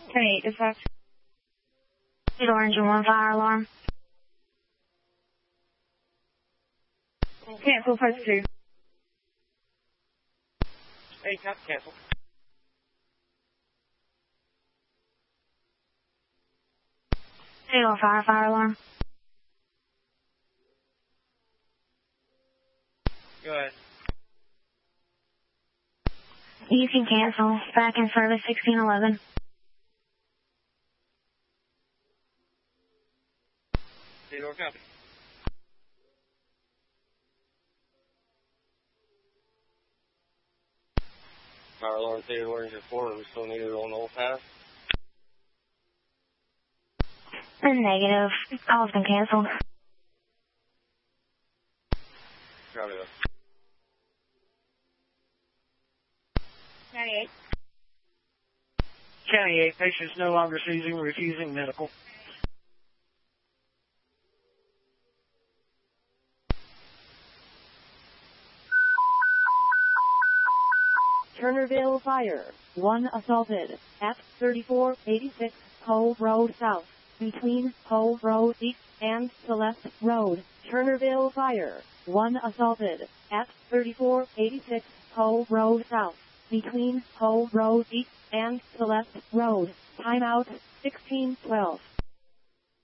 10-8, dispatch. Orange and 1 fire alarm. Cancel, post 2. Hey, cancel. Fire alarm. Go ahead. You can cancel. Back in service 1611. Theodore, copy. Fire alarm Theodore engine 4, we still need it on Old Pass. Negative. Call's been canceled. Copy that. 98. County 8, patient's no longer seizing, refusing medical. Turnerville Fire. 1 assaulted at 3486 Cove Road South, between Cove Road East and Celeste Road. Turnerville Fire. 1 assaulted at 3486 Cove Road South, between Cove Road East and Celeste Road. Timeout 1612.